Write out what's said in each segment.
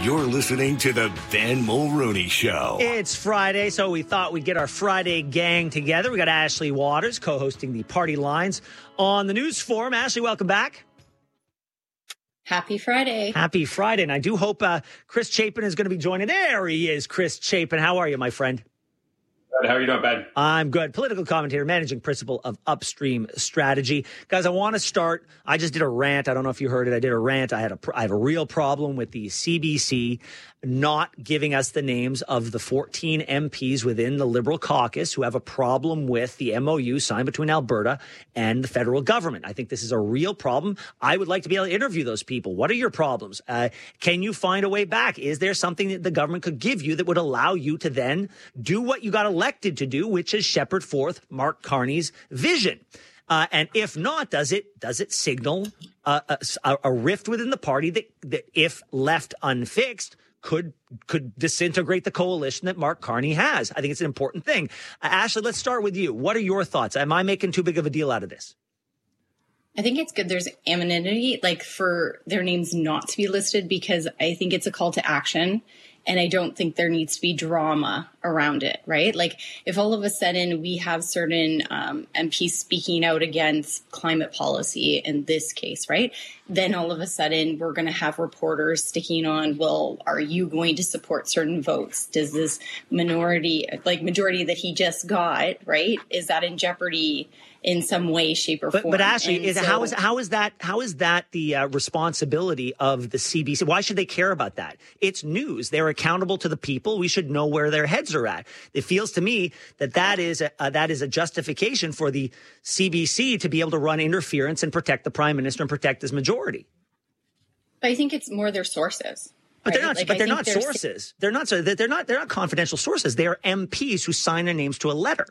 You're listening to the Ben Mulroney Show. It's Friday, so we thought we'd get our Friday gang together. We got Ashley Waters co-hosting the Party Lines on the News Forum. Ashley, welcome back. Happy Friday. Happy Friday. And I do hope Chris Chapin is going to be joining. There he is, Chris Chapin. How are you, my friend? Good. How are you doing, Ben? I'm good. Political commentator, managing principal of Upstream Strategy. Guys, I want to start. I just did a rant. I don't know if you heard it. I did a rant. I have a real problem with the CBC not giving us the names of the 14 MPs within the Liberal caucus who have a problem with the MOU signed between Alberta and the federal government. I think this is a real problem. I would like to be able to interview those people. What are your problems? Can you find a way back? Is there something that the government could give you that would allow you to then do what you got elected to do, which is shepherd forth Mark Carney's vision? And if not, does it signal a rift within the party that if left unfixed, could disintegrate the coalition that Mark Carney has? I think it's an important thing. Ashley, let's start with you. What are your thoughts? Am I making too big of a deal out of this? I think it's good there's anonymity, like for their names not to be listed, because I think it's a call to action. And I don't think there needs to be drama around it, right? Like if all of a sudden we have certain MPs speaking out against climate policy in this case, right? Then all of a sudden we're going to have reporters sticking on, well, are you going to support certain votes? Does this majority that he just got, right? Is that in jeopardy in some way, shape, or form? But Ashley, how is that the responsibility of the CBC? Why should they care about that? It's news. They're accountable to the people. We should know where their heads are at. It feels to me that is a justification for the CBC to be able to run interference and protect the Prime Minister and protect his majority. But I think it's more their sources. But right? they're not sources. They're not confidential sources. They are MPs who sign their names to a letter.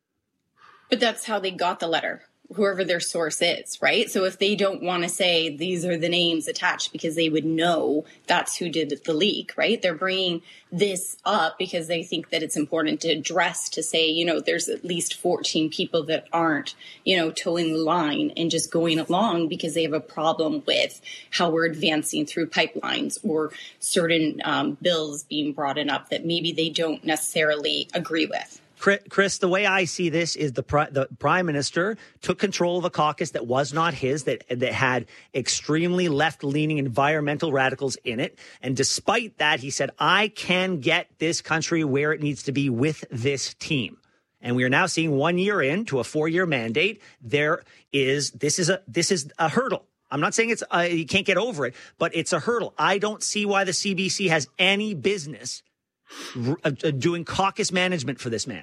But that's how they got the letter, whoever their source is, right? So if they don't want to say these are the names attached because they would know that's who did the leak, right? They're bringing this up because they think that it's important to address, to say, there's at least 14 people that aren't, towing the line and just going along because they have a problem with how we're advancing through pipelines or certain bills being brought up that maybe they don't necessarily agree with. Chris, the way I see this is the Prime Minister took control of a caucus that was not his, that had extremely left-leaning environmental radicals in it. And despite that, he said, I can get this country where it needs to be with this team. And we are now seeing 1 year into a 4-year mandate. This is a hurdle. I'm not saying you can't get over it, but it's a hurdle. I don't see why the CBC has any business doing caucus management for this man.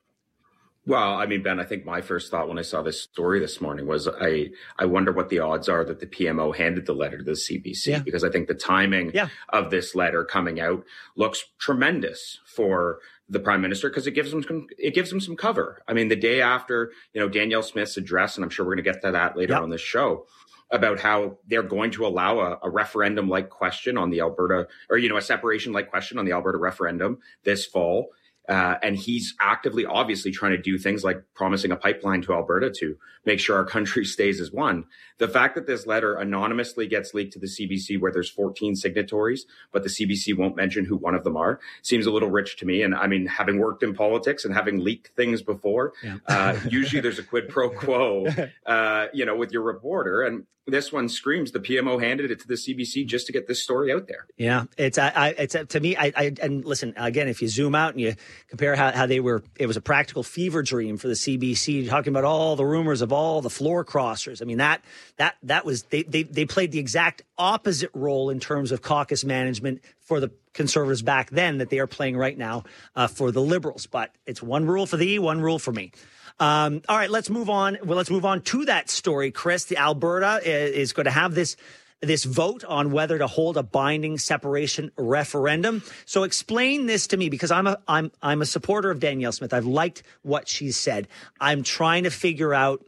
Well, I mean, Ben, I think my first thought when I saw this story this morning was I wonder what the odds are that the PMO handed the letter to the CBC, because I think the timing of this letter coming out looks tremendous for the Prime Minister because it gives him some cover. I mean, the day after, Danielle Smith's address, and I'm sure we're going to get to that later on this show, about how they're going to allow a referendum-like question on the Alberta, or, a separation-like question on the Alberta referendum this fall. And he's actively, obviously, trying to do things like promising a pipeline to Alberta to make sure our country stays as one. The fact that this letter anonymously gets leaked to the CBC where there's 14 signatories, but the CBC won't mention who one of them are, seems a little rich to me. And I mean, having worked in politics and having leaked things before, usually there's a quid pro quo, with your reporter. And this one screams the PMO handed it to the CBC just to get this story out there. Yeah, it's to me. And listen, again, if you zoom out and you compare how they were, it was a practical fever dream for the CBC, talking about all the rumors of all the floor crossers. I mean, that was they played the exact opposite role in terms of caucus management for the Conservatives back then that they are playing right now for the Liberals. But it's one rule for thee, one rule for me. All right, let's move on. Well, let's move on to that story, Chris. The Alberta is going to have this vote on whether to hold a binding separation referendum. So explain this to me, because I'm a supporter of Danielle Smith. I've liked what she's said. I'm trying to figure out.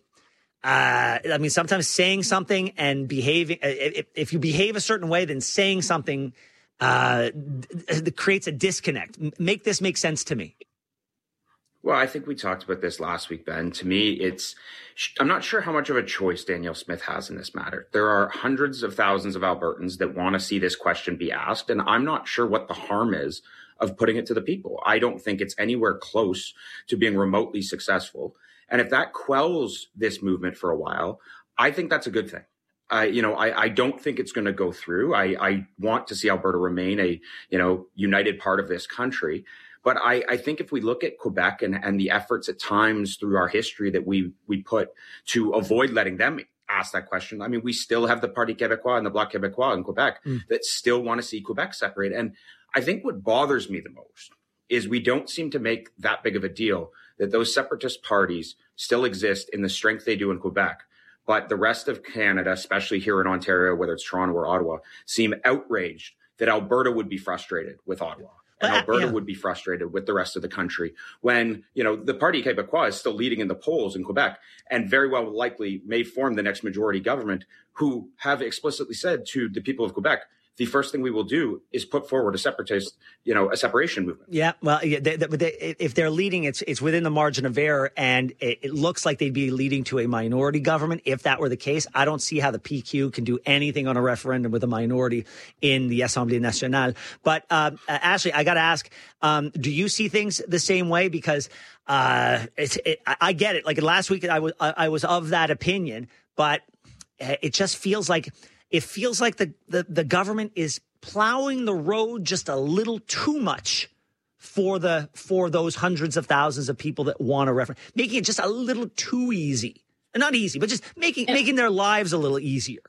Sometimes saying something and behaving. If you behave a certain way, then saying something that creates a disconnect. Make this make sense to me. Well, I think we talked about this last week, Ben. To me, I'm not sure how much of a choice Danielle Smith has in this matter. There are hundreds of thousands of Albertans that want to see this question be asked, and I'm not sure what the harm is of putting it to the people. I don't think it's anywhere close to being remotely successful. And if that quells this movement for a while, I think that's a good thing. I don't think it's going to go through. I want to see Alberta remain a, united part of this country. But I think if we look at Quebec and the efforts at times through our history that we put to avoid letting them ask that question, I mean, we still have the Parti Québécois and the Bloc Québécois in Quebec that still want to see Quebec separate. And I think what bothers me the most is we don't seem to make that big of a deal that those separatist parties still exist in the strength they do in Quebec. But the rest of Canada, especially here in Ontario, whether it's Toronto or Ottawa, seem outraged that Alberta would be frustrated with Ottawa. And Alberta would be frustrated with the rest of the country when, the Parti Québécois is still leading in the polls in Quebec and very well likely may form the next majority government, who have explicitly said to the people of Quebec, the first thing we will do is put forward a separatist, a separation movement. Yeah, well, if they're leading, it's within the margin of error, and it looks like they'd be leading to a minority government. If that were the case, I don't see how the PQ can do anything on a referendum with a minority in the Assemblée Nationale. But Ashley, I got to ask, do you see things the same way? Because I get it. Like last week, I was of that opinion, but it just feels like. It feels like the government is plowing the road just a little too much for those hundreds of thousands of people that want a referendum, making it just a little too easy. Not easy, but just making their lives a little easier.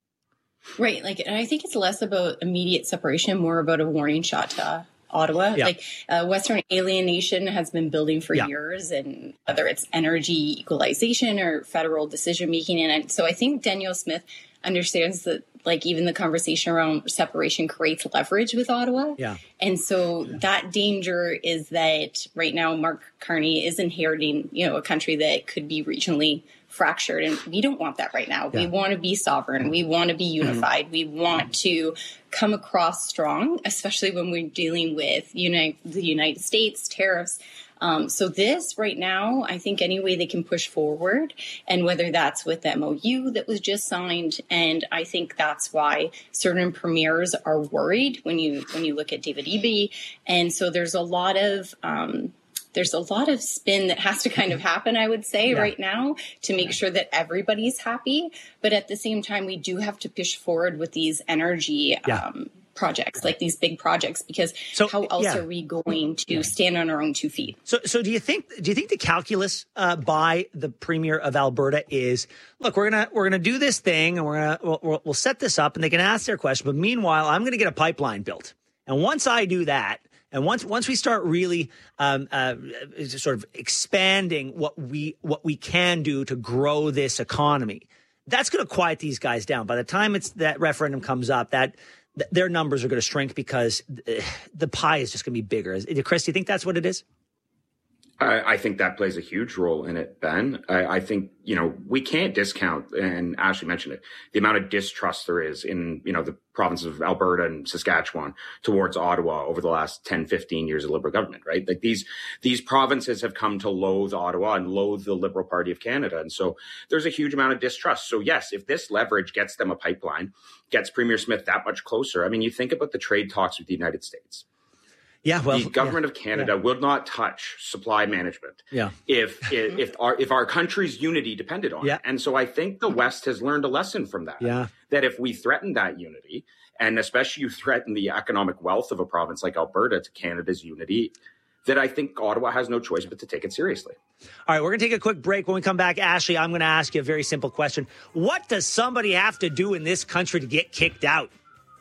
Right. And I think it's less about immediate separation, more about a warning shot to Ottawa. Yeah. Western alienation has been building for years, and whether it's energy equalization or federal decision making. And so I think Danielle Smith understands that even the conversation around separation creates leverage with Ottawa. Yeah. And so that danger is that right now Mark Carney is inheriting, a country that could be regionally fractured. And we don't want that right now. Yeah. We want to be sovereign. We want to be unified. Mm-hmm. We want to come across strong, especially when we're dealing with the United States, tariffs. So this right now, I think any way they can push forward, and whether that's with the MOU that was just signed. And I think that's why certain premiers are worried when you look at David Eby. And so there's a lot of spin that has to kind of happen, I would say, right now to make sure that everybody's happy. But at the same time, we do have to push forward with these energy projects, like these big projects, because how else are we going to stand on our own 2 feet? So do you think the calculus by the Premier of Alberta is, look, we're gonna do this thing, and we'll set this up, and they can ask their question, but meanwhile, I'm gonna get a pipeline built, and once I do that, and once we start really sort of expanding what we can do to grow this economy, that's going to quiet these guys down. By the time that referendum comes up, that their numbers are going to shrink because the pie is just going to be bigger. Chris, do you think that's what it is? I think that plays a huge role in it, Ben. I think, we can't discount, and Ashley mentioned it, the amount of distrust there is in, the provinces of Alberta and Saskatchewan towards Ottawa over the last 10, 15 years of Liberal government, right? Like these provinces have come to loathe Ottawa and loathe the Liberal Party of Canada. And so there's a huge amount of distrust. So yes, if this leverage gets them a pipeline, gets Premier Smith that much closer, I mean, you think about the trade talks with the United States. Yeah, well, the government of Canada will not touch supply management if our country's unity depended on it. And so I think the West has learned a lesson from that. Yeah. That if we threaten that unity, and especially you threaten the economic wealth of a province like Alberta to Canada's unity, that I think Ottawa has no choice but to take it seriously. All right, we're going to take a quick break. When we come back, Ashley, I'm going to ask you a very simple question. What does somebody have to do in this country to get kicked out?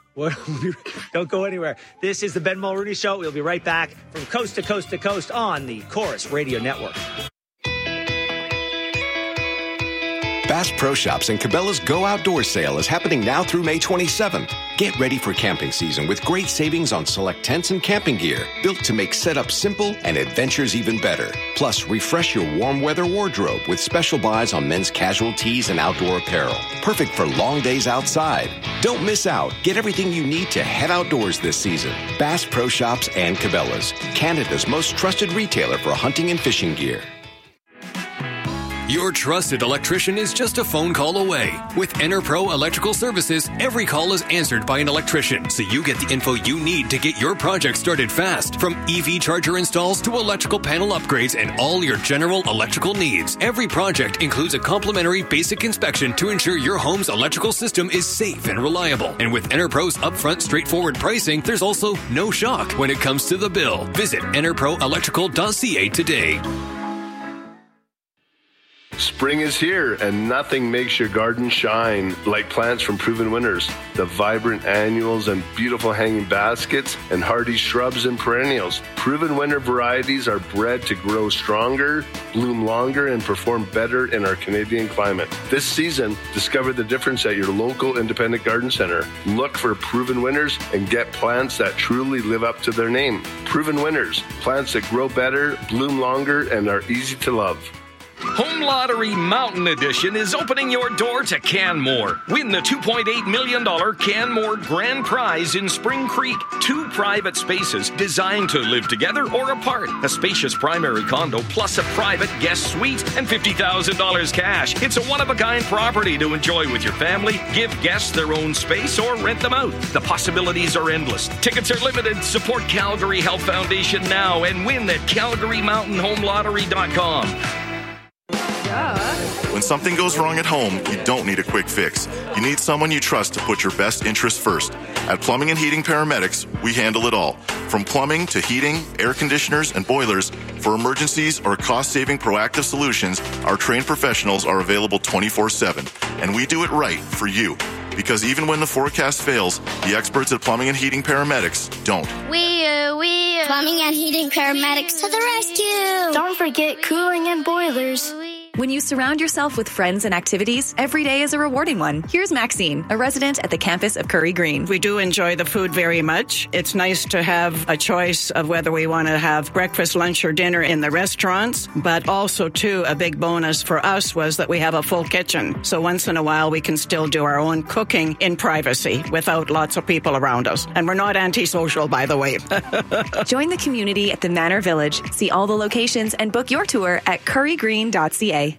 Don't go anywhere. This is the Ben Mulrooney Show. We'll be right back from coast to coast to coast on the Chorus Radio Network. Bass Pro Shops and Cabela's Go Outdoors sale is happening now through May 27th. Get ready for camping season with great savings on select tents and camping gear, built to make setup simple and adventures even better. Plus, refresh your warm weather wardrobe with special buys on men's casual tees and outdoor apparel. Perfect for long days outside. Don't miss out. Get everything you need to head outdoors this season. Bass Pro Shops and Cabela's, Canada's most trusted retailer for hunting and fishing gear. Your trusted electrician is just a phone call away. With EnerPro Electrical Services, every call is answered by an electrician, so you get the info you need to get your project started fast. From EV charger installs to electrical panel upgrades and all your general electrical needs. Every project includes a complimentary basic inspection to ensure your home's electrical system is safe and reliable. And with EnerPro's upfront straightforward pricing, there's also no shock when it comes to the bill. Visit enerproelectrical.ca today. Spring is here, and nothing makes your garden shine like plants from Proven Winners. The vibrant annuals and beautiful hanging baskets and hardy shrubs and perennials. Proven Winner varieties are bred to grow stronger, bloom longer, and perform better in our Canadian climate. This season, discover the difference at your local independent garden center. Look for Proven Winners and get plants that truly live up to their name. Proven Winners, plants that grow better, bloom longer, and are easy to love. Home Lottery Mountain Edition is opening your door to Canmore. Win the $2.8 million Canmore Grand Prize in Spring Creek. 2 private spaces designed to live together or apart. A spacious primary condo plus a private guest suite and $50,000 cash. It's a one-of-a-kind property to enjoy with your family. Give guests their own space or rent them out. The possibilities are endless. Tickets are limited. Support Calgary Health Foundation now and win at CalgaryMountainHomeLottery.com. When something goes wrong at home, you don't need a quick fix. You need someone you trust to put your best interests first. At Plumbing and Heating Paramedics, we handle it all. From plumbing to heating, air conditioners, and boilers, for emergencies or cost-saving proactive solutions, our trained professionals are available 24/7. And we do it right for you. Because even when the forecast fails, the experts at Plumbing and Heating Paramedics don't. We Plumbing and Heating Paramedics to the rescue. Don't forget cooling and boilers. When you surround yourself with friends and activities, every day is a rewarding one. Here's Maxine, a resident at the campus of Curry Green. We do enjoy the food very much. It's nice to have a choice of whether we want to have breakfast, lunch, or dinner in the restaurants. But also, too, a big bonus for us was that we have a full kitchen. So once in a while, we can still do our own cooking in privacy without lots of people around us. And we're not antisocial, by the way. Join the community at the Manor Village. See all the locations and book your tour at currygreen.ca.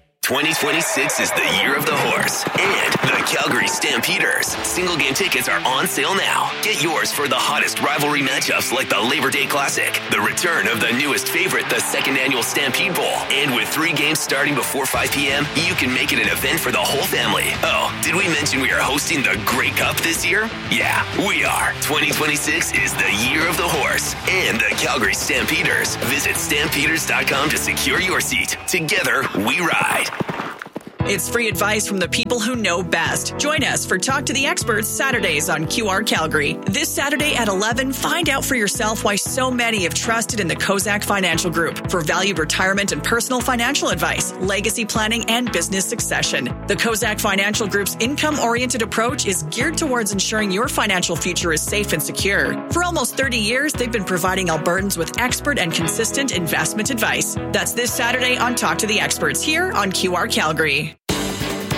2026 is the year of the horse and the Calgary Stampeders. Single game tickets are on sale now. Get yours for the hottest rivalry matchups like the Labor Day Classic, the return of the newest favorite, the second annual Stampede Bowl. And with 3 games starting before 5 p.m., you can make it an event for the whole family. Oh, did we mention we are hosting the Grey Cup this year? Yeah, we are. 2026 is the year of the horse and the Calgary Stampeders. Visit stampeders.com to secure your seat. Together, we ride. It's free advice from the people who know best. Join us for Talk to the Experts Saturdays on QR Calgary. This Saturday at 11, find out for yourself why so many have trusted in the Kozak Financial Group for valued retirement and personal financial advice, legacy planning, and business succession. The Kozak Financial Group's income-oriented approach is geared towards ensuring your financial future is safe and secure. For almost 30 years, they've been providing Albertans with expert and consistent investment advice. That's this Saturday on Talk to the Experts here on QR Calgary.